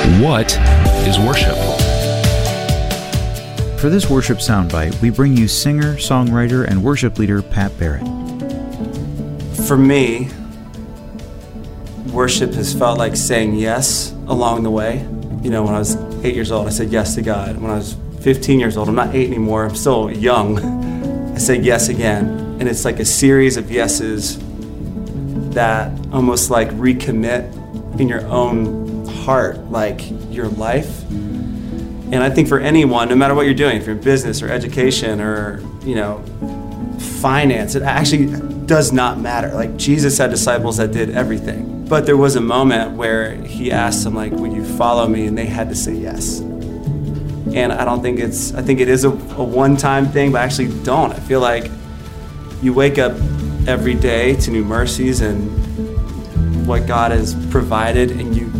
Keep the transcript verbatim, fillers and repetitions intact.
What is worship? For this worship soundbite, we bring you singer, songwriter, and worship leader Pat Barrett. For me, worship has felt like saying yes along the way. You know, when I was eight years old, I said yes to God. When I was fifteen years old, I'm not eight anymore, I'm still young, I said yes again. And it's like a series of yeses that almost like recommit in your own heart, like your life. And I think for anyone, no matter what you're doing, if you're in business or education or, you know, finance, it actually does not matter. Like Jesus had disciples that did everything. But there was a moment where he asked them, like, will you follow me? And they had to say yes. And I don't think it's, I think it is a, a one-time thing, but I actually don't. I feel like you wake up every day to new mercies and what God has provided, and you